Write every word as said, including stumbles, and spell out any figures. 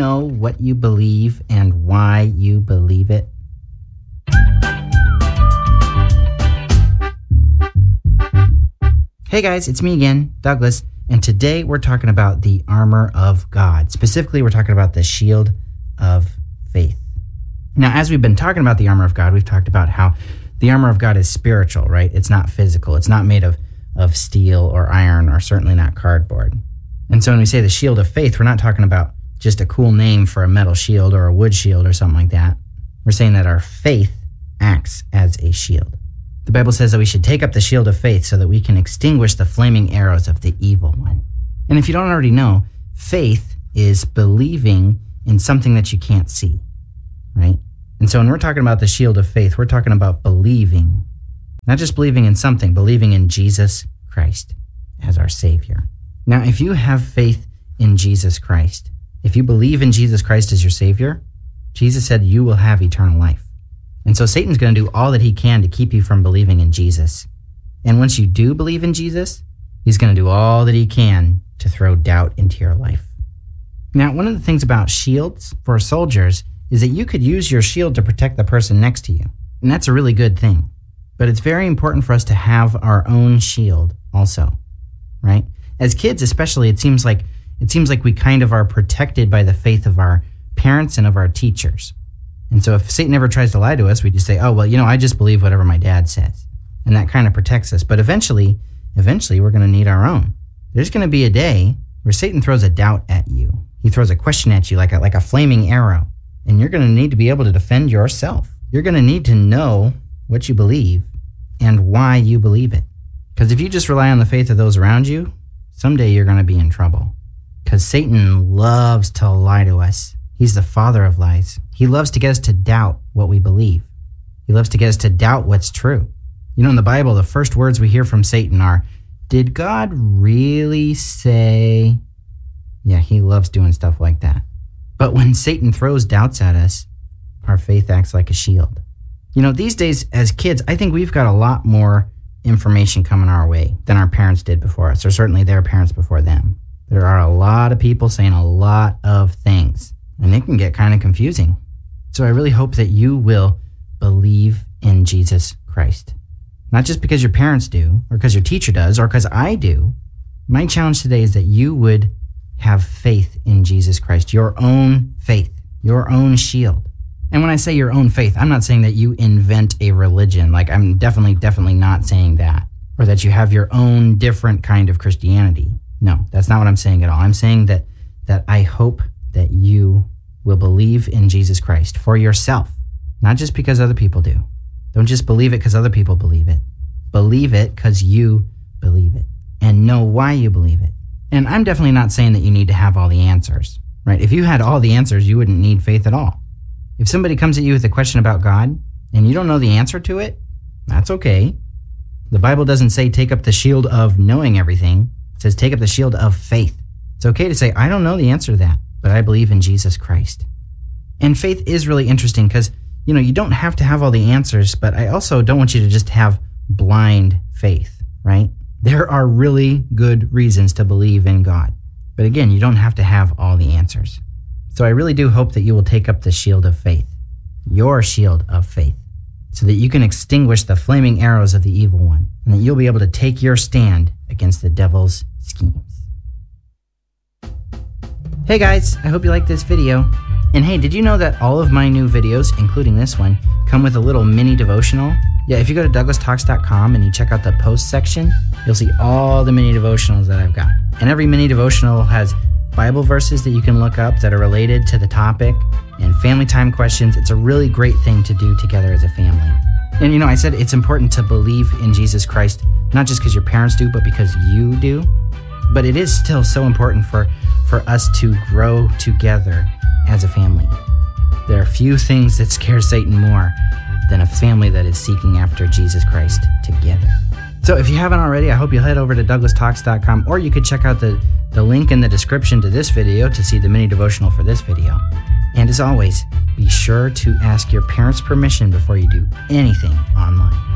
know what you believe and why you believe it? Hey guys, it's me again, Douglas, and today we're talking about the armor of God. Specifically, we're talking about the shield of faith. Now, as we've been talking about the armor of God, we've talked about how the armor of God is spiritual, right? It's not physical. It's not made of, of steel or iron or certainly not cardboard. And so when we say the shield of faith, we're not talking about just a cool name for a metal shield or a wood shield or something like that. We're saying that our faith acts as a shield. The Bible says that we should take up the shield of faith so that we can extinguish the flaming arrows of the evil one. And if you don't already know, faith is believing in something that you can't see, right? And so when we're talking about the shield of faith, we're talking about believing, not just believing in something, believing in Jesus Christ as our Savior. Now, if you have faith in Jesus Christ, if you believe in Jesus Christ as your Savior, Jesus said you will have eternal life. And so Satan's going to do all that he can to keep you from believing in Jesus. And once you do believe in Jesus, he's going to do all that he can to throw doubt into your life. Now, one of the things about shields for soldiers is that you could use your shield to protect the person next to you. And that's a really good thing. But it's very important for us to have our own shield also, right? As kids especially, it seems like it seems like we kind of are protected by the faith of our parents and of our teachers. And so if Satan ever tries to lie to us, we just say, oh, well, you know, I just believe whatever my dad says. And that kind of protects us. But eventually, eventually we're going to need our own. There's going to be a day where Satan throws a doubt at you. He throws a question at you like a, like a flaming arrow. And you're going to need to be able to defend yourself. You're going to need to know what you believe and why you believe it. Because if you just rely on the faith of those around you, someday you're going to be in trouble. Because Satan loves to lie to us. He's the father of lies. He loves to get us to doubt what we believe. He loves to get us to doubt what's true. You know, in the Bible, the first words we hear from Satan are, did God really say? Yeah, he loves doing stuff like that. But when Satan throws doubts at us, our faith acts like a shield. You know, these days as kids, I think we've got a lot more information coming our way than our parents did before us, or certainly their parents before them. There are a lot of people saying a lot of things, and it can get kind of confusing. So I really hope that you will believe in Jesus Christ. Not just because your parents do, or because your teacher does, or because I do. My challenge today is that you would have faith in Jesus Christ, your own faith, your own shield. And when I say your own faith, I'm not saying that you invent a religion. Like, I'm definitely, definitely not saying that. Or that you have your own different kind of Christianity. No, that's not what I'm saying at all. I'm saying that that I hope that you will believe in Jesus Christ for yourself, not just because other people do. Don't just believe it because other people believe it. Believe it because you believe it and know why you believe it. And I'm definitely not saying that you need to have all the answers, right? If you had all the answers, you wouldn't need faith at all. If somebody comes at you with a question about God and you don't know the answer to it, that's okay. The Bible doesn't say take up the shield of knowing everything. It says take up the shield of faith. It's okay to say, I don't know the answer to that, but I believe in Jesus Christ. And faith is really interesting because, you know, you don't have to have all the answers, but I also don't want you to just have blind faith, right? There are really good reasons to believe in God. But again, you don't have to have all the answers. So I really do hope that you will take up the shield of faith, your shield of faith, so that you can extinguish the flaming arrows of the evil one, and that you'll be able to take your stand against the devil's schemes. Hey guys, I hope you liked this video. And hey, did you know that all of my new videos, including this one, come with a little mini devotional? Yeah, if you go to douglas talks dot com and you check out the post section, you'll see all the mini devotionals that I've got. And every mini devotional has Bible verses that you can look up that are related to the topic and family time questions. It's a really great thing to do together as a family. And you know, I said it's important to believe in Jesus Christ, not just because your parents do, but because you do. But it is still so important for, for us to grow together as a family. There are few things that scare Satan more than a family that is seeking after Jesus Christ together. So if you haven't already, I hope you'll head over to douglas talks dot com, or you could check out the, the link in the description to this video to see the mini devotional for this video. And as always, be sure to ask your parents' permission before you do anything online.